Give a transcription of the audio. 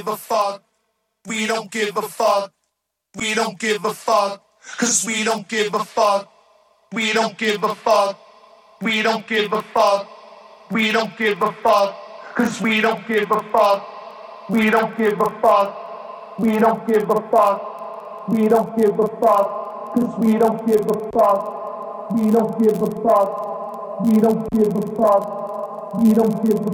a fuck. We don't give a fuck. We don't give a fuck. 'Cause we don't give a fuck. We don't give a fuck. We don't give a fuck. We don't give a fuck. 'Cause we don't give a fuck. We don't give a fuck. We don't give a fuck. We don't give a fuck. 'Cause we don't give a fuck. We don't give a fuck. We don't give a fuck. We don't give a